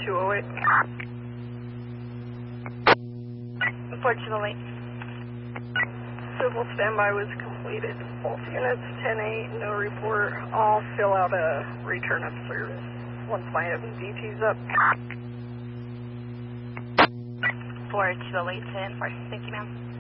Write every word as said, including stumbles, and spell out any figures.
two oh eight. four two oh eight. Civil standby was completed. Both units, ten eight, no report. I'll fill out a return of service once my M D T's up. four two oh eight, ten four. Thank you, ma'am.